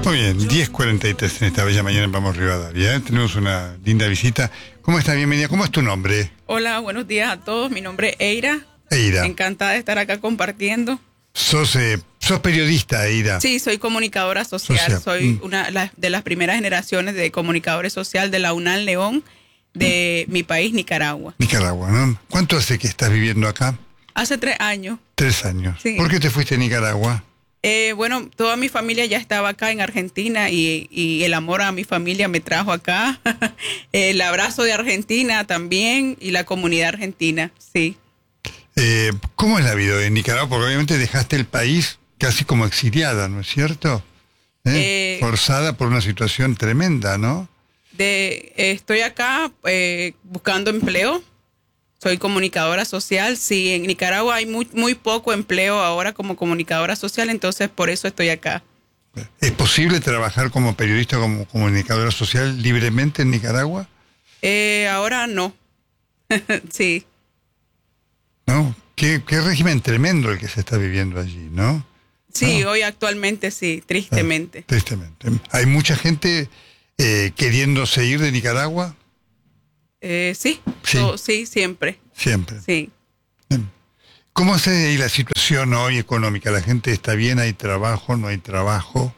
Muy bien, 10:43 en esta bella mañana en Vamos Rivadavia. Tenemos una linda visita. ¿Cómo estás? Bienvenida. ¿Cómo es tu nombre? Hola, buenos días a todos. Mi nombre es Eira. Eira. Encantada de estar acá compartiendo. ¿Sos periodista, Eira? Sí, soy comunicadora social. Soy una de las primeras generaciones de comunicadores social de la UNAL León, de mi país, Nicaragua. Nicaragua, ¿no? ¿Cuánto hace que estás viviendo acá? Hace 3 años. 3 años. Sí. ¿Por qué te fuiste a Nicaragua? Bueno, toda mi familia ya estaba acá en Argentina y el amor a mi familia me trajo acá. El abrazo de Argentina también y la comunidad argentina, sí. ¿Cómo es la vida en Nicaragua? Porque obviamente dejaste el país casi como exiliada, ¿no es cierto? Forzada por una situación tremenda, ¿no? Estoy acá buscando empleo. Soy comunicadora social. Sí, en Nicaragua hay muy poco empleo ahora como comunicadora social, entonces por eso estoy acá. ¿Es posible trabajar como periodista, como comunicadora social libremente en Nicaragua? Ahora no. Sí. ¿No? Qué régimen tremendo el que se está viviendo allí, ¿no? Sí, ¿no? Hoy actualmente sí, tristemente. Tristemente. ¿Hay mucha gente queriéndose ir de Nicaragua? Sí, siempre. Siempre. Sí. ¿Cómo es ahí la situación hoy económica? ¿La gente está bien? ¿Hay trabajo? ¿No hay trabajo?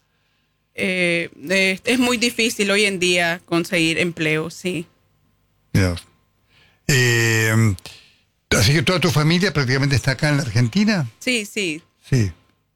Es muy difícil hoy en día conseguir empleo, sí. Dios. Así que toda tu familia prácticamente está acá en la Argentina. Sí, sí. Sí.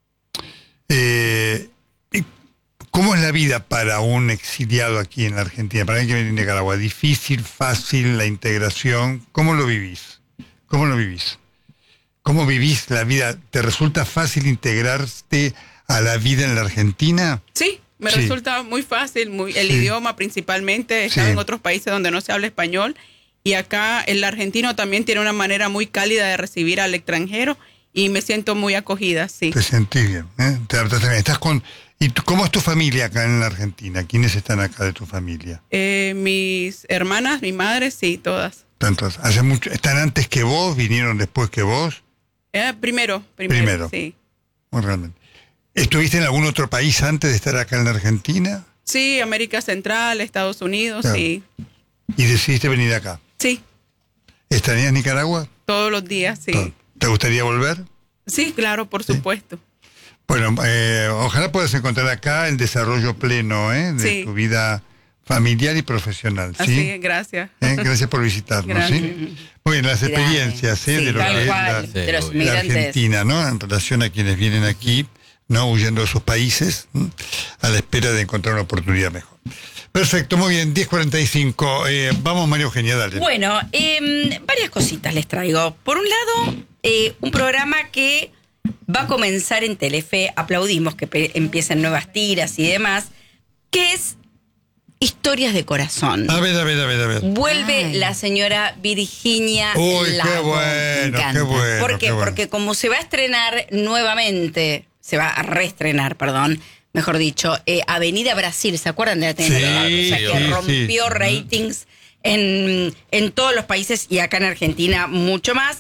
¿Cómo es la vida para un exiliado aquí en la Argentina? Para alguien que viene de Nicaragua, ¿difícil, fácil la integración? ¿Cómo lo vivís? ¿Cómo lo vivís? ¿Cómo vivís la vida? ¿Te resulta fácil integrarte a la vida en la Argentina? Sí, me resulta muy fácil, el idioma principalmente. He estado en otros países donde no se habla español y acá el argentino también tiene una manera muy cálida de recibir al extranjero y me siento muy acogida, sí. Te sentís bien, ¿eh? Estás con... ¿Y cómo es tu familia acá en la Argentina? ¿Quiénes están acá de tu familia? Mis hermanas, mi madre, sí, todas. Tantos. ¿Hace mucho? ¿Están antes que vos? ¿Vinieron después que vos? Primero, sí. Muy realmente. ¿Estuviste en algún otro país antes de estar acá en la Argentina? Sí, América Central, Estados Unidos, claro. Sí. ¿Y decidiste venir acá? Sí. ¿Estarías Nicaragua? Todos los días, sí. ¿Te gustaría volver? Sí, claro, por supuesto. Bueno, ojalá puedas encontrar acá el desarrollo pleno de tu vida familiar y profesional. ¿Sí? Así es, gracias. Gracias por visitarnos. ¿Sí? Muy bien, las experiencias de lo que es de los la Argentina, ¿no? En relación a quienes vienen aquí, no huyendo de sus países, a la espera de encontrar una oportunidad mejor. Perfecto, muy bien, 10:45. Vamos, María Eugenia, dale. Bueno, varias cositas les traigo. Por un lado, un programa que va a comenzar en Telefe, aplaudimos que empiecen nuevas tiras y demás, que es Historias de Corazón. A ver. Vuelve la señora Virginia Uy, Lago. qué bueno, qué bueno. ¿Por qué? Qué bueno. Porque como se va a estrenar nuevamente, se va a reestrenar, perdón, mejor dicho, Avenida Brasil, ¿se acuerdan de la telenovela? Que rompió ratings en todos los países y acá en Argentina mucho más.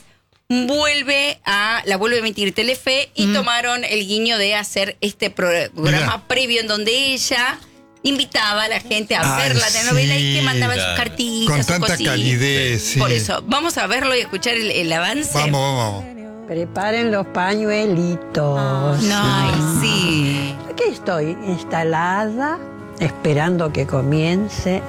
La vuelve a emitir Telefe y tomaron el guiño de hacer este programa previo en donde ella invitaba a la gente a ver la telenovela y que mandaban sus cartitas, con sus tanta cositas. Calidez, sí. Por eso, vamos a verlo y escuchar el avance. Vamos. Preparen los pañuelitos. Ay, sí. Aquí estoy, instalada, esperando que comience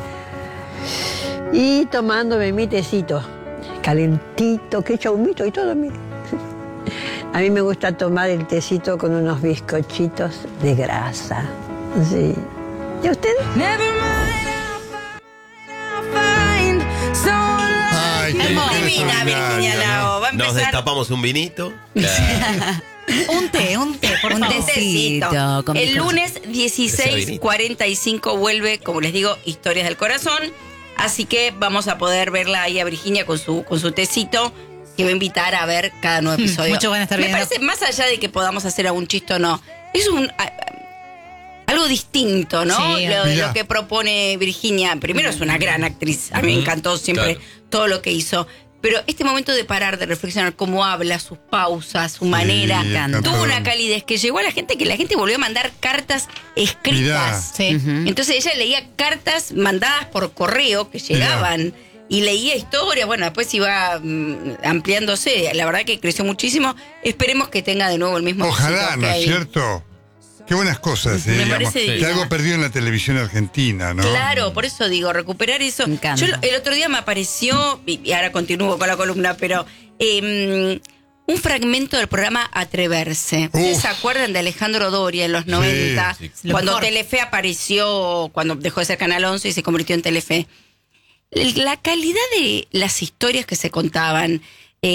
y tomándome mi tecito. Calentito, que echa humito y todo, mire. A mí me gusta tomar el tecito con unos bizcochitos de grasa. Sí. ¿Y usted? Ay, qué Divina Virginia Lago. Va a empezar. Nos destapamos un vinito. Un té, por favor. Un tecito. Con El lunes 16:45 vuelve, como les digo, Historias del Corazón. Así que vamos a poder verla ahí a Virginia con su tecito, que va a invitar a ver cada nuevo episodio. Mucho van a estar viendo. Me parece, más allá de que podamos hacer algún chiste o no, es algo distinto, ¿no? Sí, Lo que propone Virginia. Primero es una gran actriz. A mí me encantó siempre todo lo que hizo. pero este momento de parar, de reflexionar, cómo habla, sus pausas, su manera, tuvo una calidez que llegó a la gente, que la gente volvió a mandar cartas escritas. Sí. Entonces ella leía cartas mandadas por correo que llegaban. Y leía historias, bueno, después iba ampliándose. La verdad que creció muchísimo. Esperemos que tenga de nuevo el mismo Ojalá, éxito ¿no que es hay. cierto? Qué buenas cosas, Me digamos. parece Que divina. algo perdido en la televisión argentina, ¿no? Claro, por eso digo, recuperar eso. Me encanta. Yo el otro día me apareció, y ahora continúo con la columna, pero un fragmento del programa Atreverse. ¿Ustedes se acuerdan de Alejandro Doria en los 90? sí. Cuando Lo mejor. Telefe apareció, cuando dejó de ser Canal 11 y se convirtió en Telefe. La calidad de las historias que se contaban,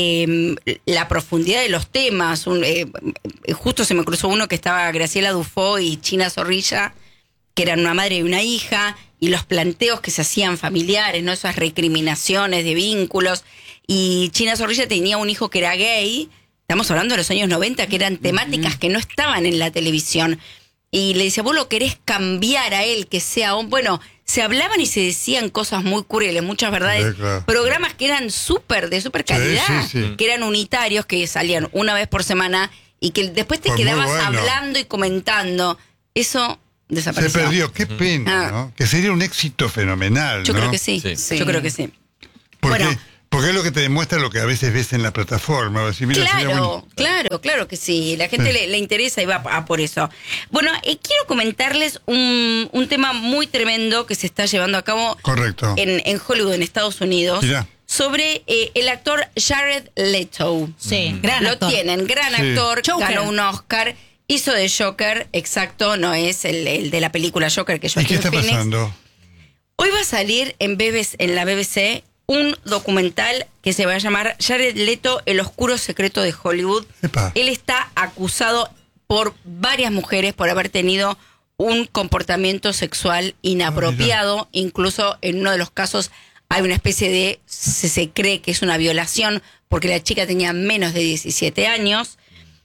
la profundidad de los temas, justo se me cruzó uno que estaba Graciela Dufo y China Zorrilla, que eran una madre y una hija, y los planteos que se hacían familiares, ¿no? Esas recriminaciones de vínculos. Y China Zorrilla tenía un hijo que era gay, estamos hablando de los años 90, que eran temáticas que no estaban en la televisión. Y le decía, vos lo querés cambiar a él, que sea un... Bueno, se hablaban y se decían cosas muy crueles, muchas verdades. Sí, claro. Programas que eran de súper calidad, sí. que eran unitarios, que salían una vez por semana y que después te Pues muy quedabas bueno. hablando y comentando. Eso Se desapareció. perdió, qué pena, ¿no? Que sería un éxito fenomenal, Yo ¿no? creo que sí. Sí. Yo creo que sí. Porque, Bueno. porque es lo que te demuestra lo que a veces ves en la plataforma. Decir, mira, sería bueno. Claro que sí. La gente Sí. le interesa y va a por eso. Bueno, quiero comentarles un tema muy tremendo que se está llevando a cabo Correcto. en Hollywood, en Estados Unidos, Mirá. sobre el actor Jared Leto. Sí, gran Lo actor. tienen, gran Sí. actor, Joker. ganó un Oscar, hizo de Joker, exacto, no es el de la película Joker que ¿Y qué Joaquin está Phoenix. pasando? Hoy va a salir en la BBC un documental que se va a llamar Jared Leto, el oscuro secreto de Hollywood. Epa. Él está acusado por varias mujeres por haber tenido un comportamiento sexual inapropiado. Incluso en uno de los casos hay una especie de, se cree que es una violación porque la chica tenía menos de 17 años.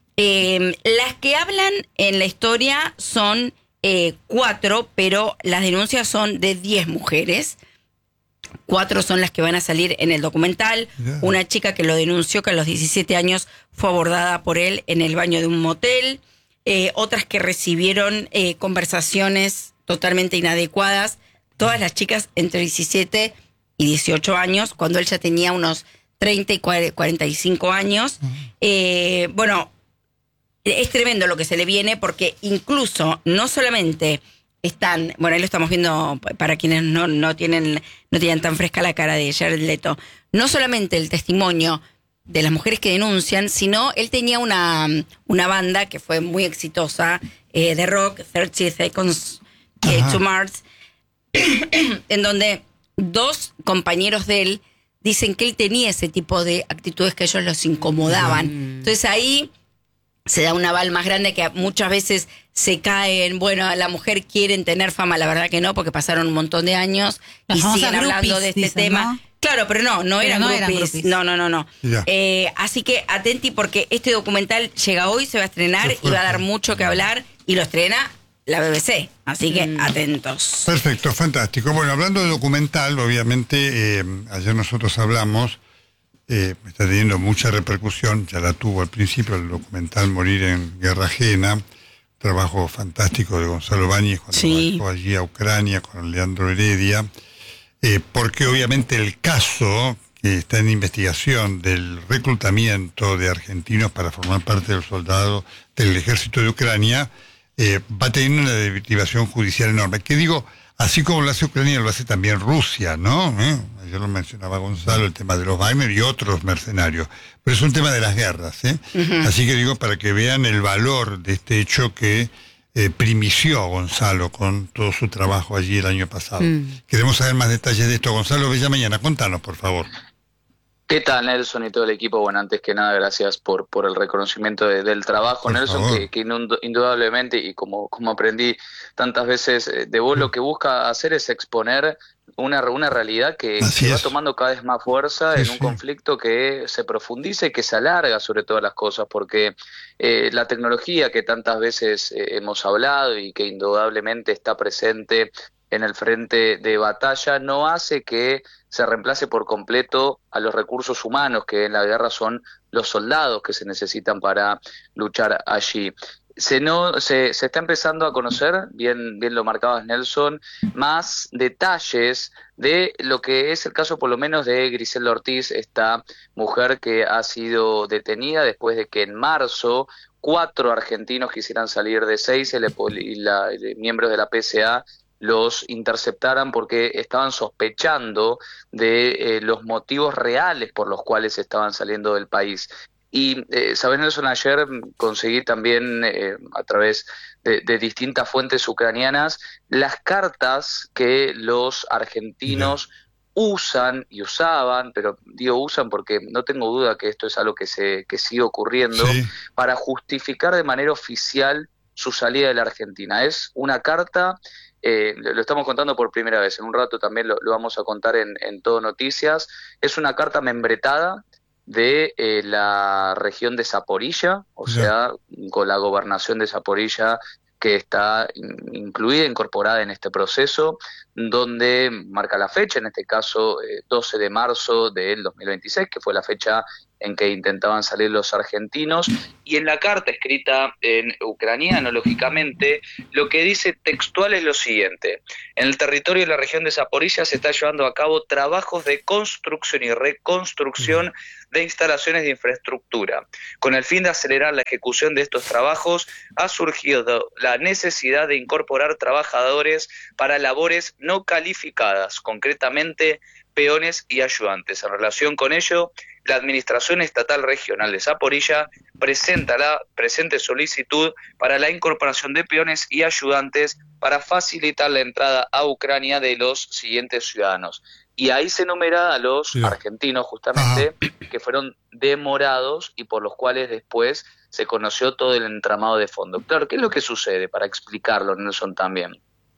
Las que hablan en la historia son 4, pero las denuncias son de 10 mujeres. 4 son las que van a salir en el documental. Yeah. Una chica que lo denunció que a los 17 años fue abordada por él en el baño de un motel. Otras que recibieron conversaciones totalmente inadecuadas. Todas las chicas entre 17 y 18 años, cuando él ya tenía unos 30 y 45 años. Bueno, es tremendo lo que se le viene porque incluso no solamente están, bueno, ahí lo estamos viendo para quienes no tienen tan fresca la cara de Jared Leto, no solamente el testimonio de las mujeres que denuncian, sino él tenía una banda que fue muy exitosa de rock, 30 Seconds to Mars, en donde 2 compañeros de él dicen que él tenía ese tipo de actitudes que a ellos los incomodaban. Entonces ahí se da un aval más grande que muchas veces se caen, bueno, la mujer quieren tener fama, la verdad que no, porque pasaron un montón de años Las y famosas siguen hablando groupies, de este dicen, tema. ¿no? Claro, pero no eran no eran groupies. groupies. No. Ya. Así que atenti porque este documental llega hoy, se va a estrenar Qué y va a dar fuerte. mucho que hablar y lo estrena la BBC. Así que atentos. Perfecto, fantástico. Bueno, hablando de documental, obviamente, ayer nosotros hablamos, está teniendo mucha repercusión, ya la tuvo al principio, el documental Morir en Guerra Ajena, trabajo fantástico de Gonzalo Báñez cuando Sí. bajó allí a Ucrania con Leandro Heredia, porque obviamente el caso que está en investigación del reclutamiento de argentinos para formar parte del soldado del ejército de Ucrania va teniendo una derivación judicial enorme. Que digo, así como lo hace Ucrania, lo hace también Rusia, ¿no? Ayer lo mencionaba Gonzalo, el tema de los Wagner y otros mercenarios. Pero es un tema de las guerras, ¿eh? Así que digo, para que vean el valor de este hecho que primició a Gonzalo con todo su trabajo allí el año pasado. Queremos saber más detalles de esto. Gonzalo Bella Mañana, contanos, por favor. ¿Qué tal, Nelson y todo el equipo? Bueno, antes que nada, gracias por el reconocimiento del trabajo, Por Nelson, favor. que indudablemente, y como aprendí tantas veces de vos, lo que busca hacer es exponer una realidad que Así va es. tomando cada vez más fuerza Sí, en un sí. conflicto que se profundiza y que se alarga sobre todas las cosas, porque la tecnología que tantas veces hemos hablado y que indudablemente está presente en el frente de batalla no hace que se reemplace por completo a los recursos humanos, que en la guerra son los soldados que se necesitan para luchar allí. Se está empezando a conocer, bien lo marcabas Nelson, más detalles de lo que es el caso por lo menos de Griselda Ortiz, esta mujer que ha sido detenida después de que en marzo 4 argentinos quisieran salir de Ezeiza y miembros de la PSA los interceptaran porque estaban sospechando de los motivos reales por los cuales estaban saliendo del país. Y, ¿sabes, Nelson? Ayer conseguí también, a través de distintas fuentes ucranianas, las cartas que los argentinos usan y usaban, pero digo usan porque no tengo duda que esto es algo que sigue ocurriendo, para justificar de manera oficial su salida de la Argentina. Es una carta, lo estamos contando por primera vez, en un rato también lo vamos a contar en Todo Noticias, es una carta membretada de la región de Zaporilla, o sea, con la gobernación de Zaporilla que está incluida, incorporada en este proceso, donde marca la fecha, en este caso 12 de marzo del 2026, que fue la fecha en que intentaban salir los argentinos, y en la carta escrita en ucraniano, lógicamente, lo que dice textual es lo siguiente: en el territorio de la región de Zaporilla se está llevando a cabo trabajos de construcción y reconstrucción de instalaciones de infraestructura. Con el fin de acelerar la ejecución de estos trabajos, ha surgido la necesidad de incorporar trabajadores para labores no calificadas, concretamente peones y ayudantes. En relación con ello, la Administración Estatal Regional de Zaporilla presenta la presente solicitud para la incorporación de peones y ayudantes para facilitar la entrada a Ucrania de los siguientes ciudadanos. Y ahí se enumera a los argentinos, justamente, que fueron demorados y por los cuales después se conoció todo el entramado de fondo. Claro, ¿qué es lo que sucede? Para explicarlo, Nelson, también.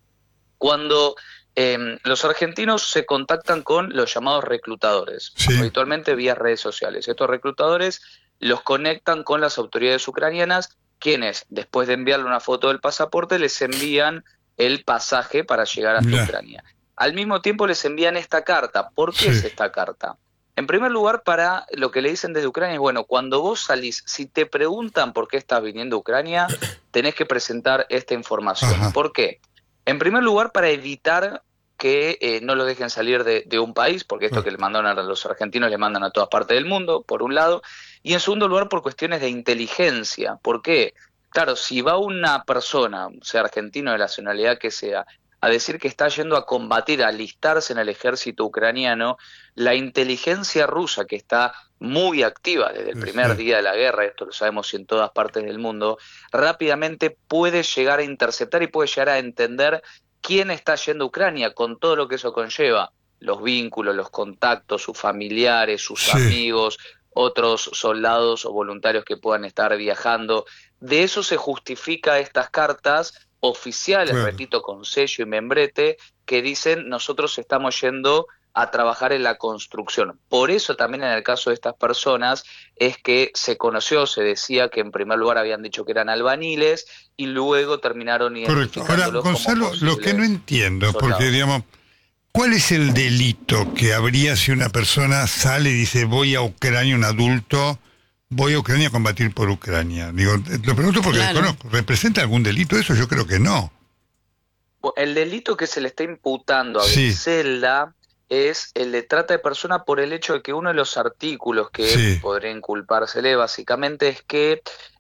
Cuando los argentinos se contactan con los llamados reclutadores, habitualmente vía redes sociales. Estos reclutadores los conectan con las autoridades ucranianas, quienes, después de enviarle una foto del pasaporte, les envían el pasaje para llegar hasta Ucrania. Al mismo tiempo les envían esta carta. ¿Por qué es esta carta? En primer lugar, para lo que le dicen desde Ucrania es, bueno, cuando vos salís, si te preguntan por qué estás viniendo a Ucrania, tenés que presentar esta información. ¿Por qué? En primer lugar, para evitar que no los dejen salir de un país, porque esto que le mandan a los argentinos le mandan a todas partes del mundo, por un lado, y en segundo lugar por cuestiones de inteligencia. ¿Por qué? Claro, si va una persona, sea argentino de la nacionalidad que sea, a decir que está yendo a combatir, a alistarse en el ejército ucraniano, la inteligencia rusa, que está muy activa desde el primer día de la guerra, esto lo sabemos en todas partes del mundo, rápidamente puede llegar a interceptar y puede llegar a entender quién está yendo a Ucrania, con todo lo que eso conlleva, los vínculos, los contactos, sus familiares, sus amigos, otros soldados o voluntarios que puedan estar viajando. De eso se justifica estas cartas oficiales, repito, con sello y membrete, que dicen nosotros estamos yendo a trabajar en la construcción. Por eso también en el caso de estas personas es que se conoció, se decía que en primer lugar habían dicho que eran albañiles y luego terminaron identificándolos. Ahora, Gonzalo, lo que no entiendo, soldados. Porque digamos, ¿cuál es el delito que habría si una persona sale y dice voy a Ucrania, un adulto, voy a Ucrania a combatir por Ucrania? Digo, lo pregunto porque desconozco. ¿Representa algún delito eso? Yo creo que no. El delito que se le está imputando a Griselda es el de trata de persona por el hecho de que uno de los artículos que podría inculpársele básicamente es que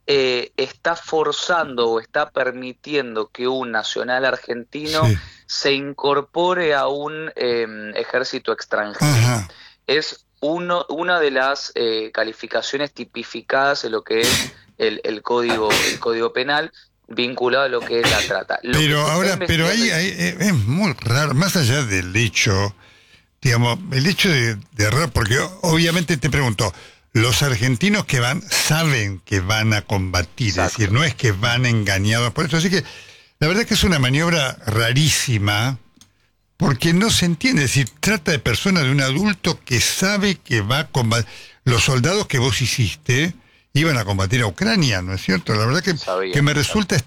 está forzando o está permitiendo que un nacional argentino se incorpore a un ejército extranjero. Es una de las calificaciones tipificadas en lo que es el código penal vinculado a lo que es la trata. Pero ahí es muy raro, más allá del hecho, digamos, el hecho de errar, porque obviamente te pregunto, los argentinos que van saben que van a combatir, es decir, no es que van engañados por eso, así que la verdad es que es una maniobra rarísima, porque no se entiende, es decir, trata de personas, de un adulto que sabe que va a combatir. Los soldados que vos hiciste iban a combatir a Ucrania, ¿no es cierto? La verdad que me resulta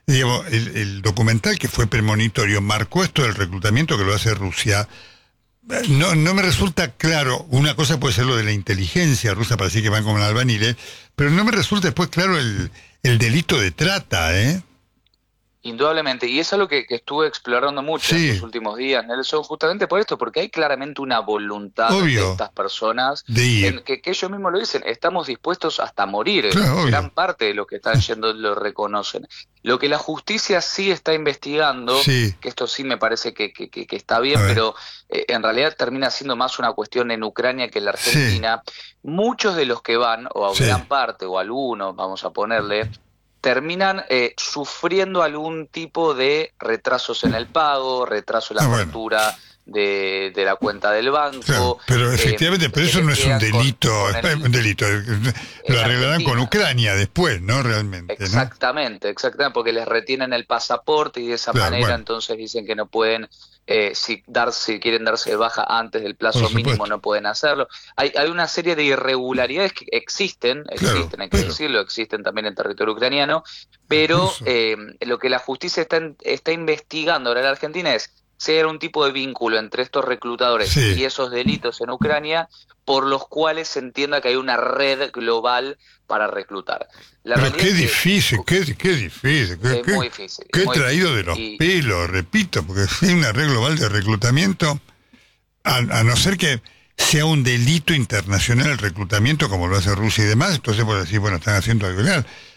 digamos, el documental que fue premonitorio marcó esto del reclutamiento que lo hace Rusia. No me resulta claro. Una cosa puede ser lo de la inteligencia rusa para decir que van como albaniles, pero no me resulta después claro el delito de trata, ¿eh? Indudablemente, y eso es lo que estuve explorando mucho en los últimos días, Nelson, justamente por esto, porque hay claramente una voluntad de estas personas, que ellos mismos lo dicen, estamos dispuestos hasta morir, gran parte de los que están yendo lo reconocen. Lo que la justicia sí está investigando, que esto sí me parece que está bien, pero en realidad termina siendo más una cuestión en Ucrania que en la Argentina. Muchos de los que van, o a gran parte, o algunos, vamos a ponerle, terminan sufriendo algún tipo de retrasos en el pago, retraso en la factura de la cuenta del banco. Claro, pero efectivamente, pero eso no es un delito, un delito. Lo arreglarán con Ucrania después, ¿no? Realmente. Exactamente, porque les retienen el pasaporte y de esa manera entonces dicen que no pueden, si quieren darse de baja antes del plazo mínimo no pueden hacerlo. Hay una serie de irregularidades que existen, hay que decirlo, existen también en territorio ucraniano, pero lo que la justicia está investigando ahora en la Argentina es si hay un tipo de vínculo entre estos reclutadores y esos delitos en Ucrania por los cuales se entienda que hay una red global para reclutar. Pero qué difícil, qué difícil. Es muy difícil. Qué traído de los pelos, repito, porque si hay una red global de reclutamiento, a no ser que sea un delito internacional el reclutamiento como lo hace Rusia y demás, entonces puedo decir, bueno, están haciendo algo ilegal.